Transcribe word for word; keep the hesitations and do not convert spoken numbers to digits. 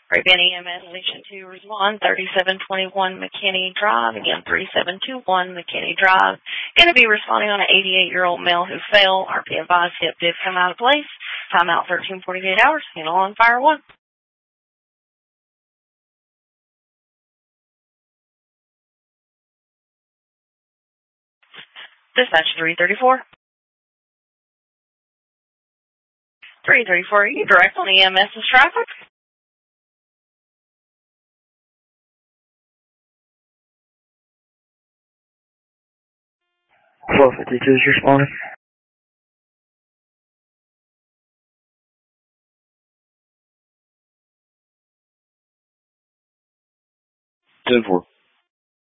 Great Bend E M S Station two respond, thirty-seven twenty-one McKinney Drive. Again, thirty-seven twenty-one McKinney Drive. Going to be responding on an eighty-eight-year-old male who fell. R P advised hip did come out of place. Timeout thirteen forty-eight hours. Handle on fire one. Dispatch three thirty-four. three thirty-four, you direct on E M S's traffic? twelve fifty-two is responding. ten four.